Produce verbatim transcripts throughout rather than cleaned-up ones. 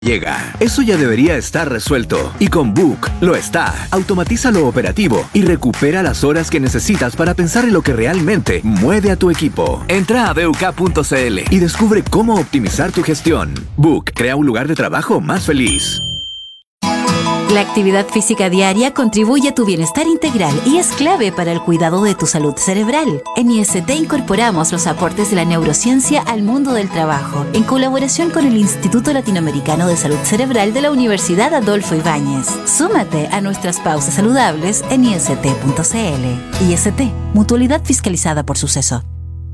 Llega. Eso ya debería estar resuelto. Y con Book lo está. Automatiza lo operativo y recupera las horas que necesitas para pensar en lo que realmente mueve a tu equipo. Entra a buk punto cl y descubre cómo optimizar tu gestión. Book crea un lugar de trabajo más feliz. La actividad física diaria contribuye a tu bienestar integral y es clave para el cuidado de tu salud cerebral. En I S T incorporamos los aportes de la neurociencia al mundo del trabajo, en colaboración con el Instituto Latinoamericano de Salud Cerebral de la Universidad Adolfo Ibáñez. Súmate a nuestras pausas saludables en I S T punto cl. I S T, mutualidad fiscalizada por Suceso.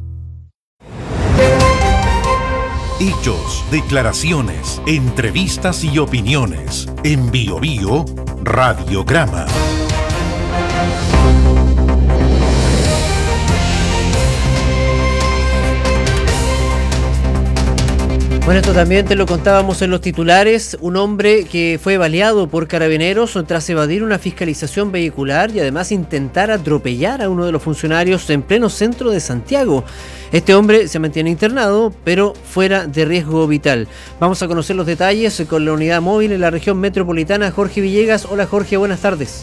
Hechos, declaraciones, entrevistas y opiniones. En Bio Bio, Radiograma. Bueno, esto también te lo contábamos en los titulares. Un hombre que fue baleado por carabineros tras evadir una fiscalización vehicular y además intentar atropellar a uno de los funcionarios en pleno centro de Santiago. Este hombre se mantiene internado, pero fuera de riesgo vital. Vamos a conocer los detalles con la unidad móvil en la región metropolitana, Jorge Villegas. Hola Jorge, buenas tardes.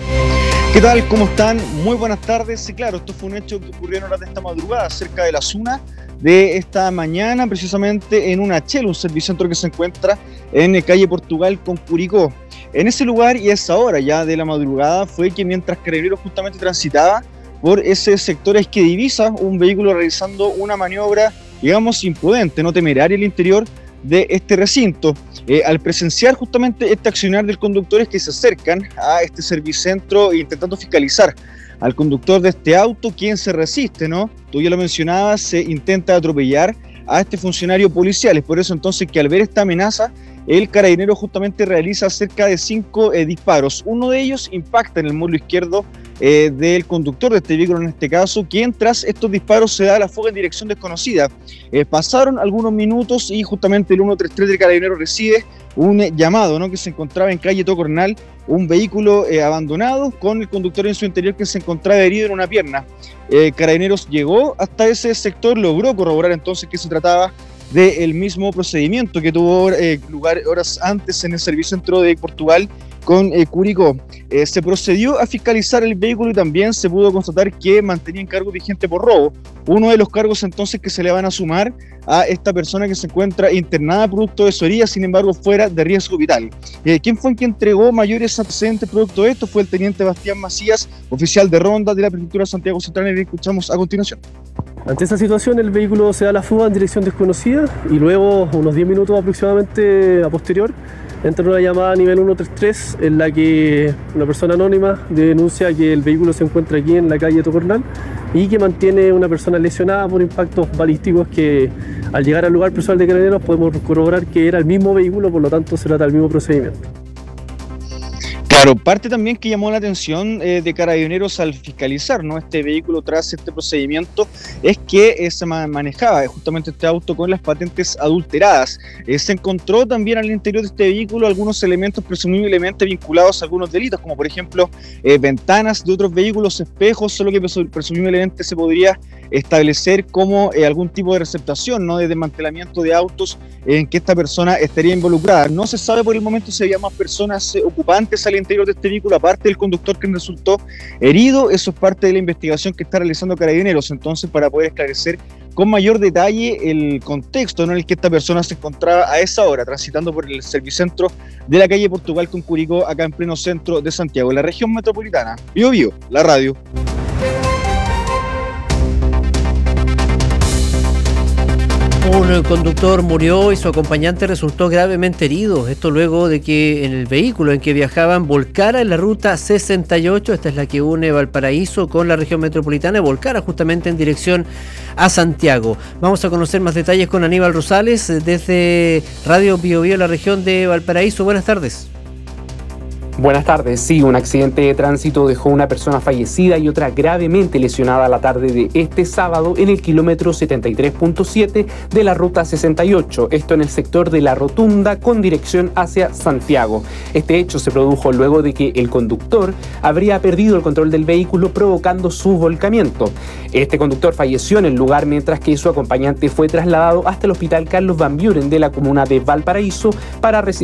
¿Qué tal? ¿Cómo están? Muy buenas tardes. Sí, claro, esto fue un hecho que ocurrió en horas de esta madrugada, cerca de las una de esta mañana, precisamente en un H, un servicentro que se encuentra en calle Portugal con Curicó. En ese lugar y a esa hora ya de la madrugada fue que mientras Carabineros justamente transitaba por ese sector es que divisa un vehículo realizando una maniobra, digamos, imprudente, no temeraria al interior de este recinto. Eh, al presenciar justamente este accionar del conductor es que se acercan a este servicentro intentando fiscalizar al conductor de este auto, quien se resiste, ¿no? Tú ya lo mencionabas, se intenta atropellar a este funcionario policial. Es por eso entonces que al ver esta amenaza, el carabinero justamente realiza cerca de cinco eh, disparos. Uno de ellos impacta en el muslo izquierdo eh, del conductor de este vehículo en este caso, quien tras estos disparos se da la fuga en dirección desconocida. Eh, pasaron algunos minutos y justamente el ciento treinta y tres del carabinero recibe un eh, llamado, ¿no? Que se encontraba en calle Tocornal, un vehículo eh, abandonado con el conductor en su interior que se encontraba herido en una pierna. Eh, Carabineros llegó hasta ese sector, logró corroborar entonces que se trataba del mismo procedimiento que tuvo eh, lugar horas antes en el servicentro de Portugal con eh, Curicó. Eh, se procedió a fiscalizar el vehículo y también se pudo constatar que mantenía en cargo vigente por robo. Uno de los cargos entonces que se le van a sumar a esta persona que se encuentra internada producto de su herida, sin embargo fuera de riesgo vital. Eh, ¿Quién fue quien entregó mayores antecedentes producto de esto? Fue el teniente Bastián Macías, oficial de ronda de la Prefectura de Santiago Central, y le escuchamos a continuación. Ante esta situación, el vehículo se da la fuga en dirección desconocida y luego, unos diez minutos aproximadamente a posterior, entra una llamada a nivel ciento treinta y tres en la que una persona anónima denuncia que el vehículo se encuentra aquí en la calle Tocornal y que mantiene una persona lesionada por impactos balísticos que al llegar al lugar personal de Carabineros podemos corroborar que era el mismo vehículo, por lo tanto se trata del mismo procedimiento. Claro, parte también que llamó la atención eh, de Carabineros al fiscalizar, ¿no?, este vehículo tras este procedimiento es que eh, se manejaba justamente este auto con las patentes adulteradas. Eh, se encontró también al interior de este vehículo algunos elementos presumiblemente vinculados a algunos delitos, como por ejemplo eh, ventanas de otros vehículos, espejos, solo que presumiblemente se podría establecer como eh, algún tipo de receptación, ¿no?, de desmantelamiento de autos en que esta persona estaría involucrada. No se sabe por el momento si había más personas eh, ocupantes al interior de este vehículo, aparte del conductor que resultó herido. Eso es parte de la investigación que está realizando Carabineros, entonces, para poder esclarecer con mayor detalle el contexto, ¿no?, en el que esta persona se encontraba a esa hora, transitando por el servicentro de la calle Portugal con Curicó, acá en pleno centro de Santiago, en la región metropolitana. Bio Bio, la radio. Un conductor murió y su acompañante resultó gravemente herido. Esto luego de que en el vehículo en que viajaban volcara en la ruta sesenta y ocho, esta es la que une Valparaíso con la región metropolitana, volcara justamente en dirección a Santiago. Vamos a conocer más detalles con Aníbal Rosales desde Radio Bio Bio, la región de Valparaíso. Buenas tardes. Buenas tardes. Sí, un accidente de tránsito dejó una persona fallecida y otra gravemente lesionada la tarde de este sábado en el kilómetro setenta y tres punto siete de la ruta sesenta y ocho, esto en el sector de La Rotunda con dirección hacia Santiago. Este hecho se produjo luego de que el conductor habría perdido el control del vehículo provocando su volcamiento. Este conductor falleció en el lugar mientras que su acompañante fue trasladado hasta el hospital Carlos Van Buren de la comuna de Valparaíso para recibir